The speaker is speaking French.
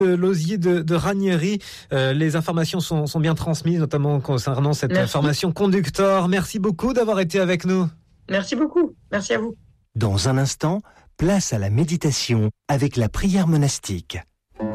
Lausier de Ranieri. Les informations sont bien transmises, notamment concernant cette formation conducteur. Merci beaucoup d'avoir été avec nous. Merci beaucoup. Merci à vous. Dans un instant, place à la méditation avec la prière monastique.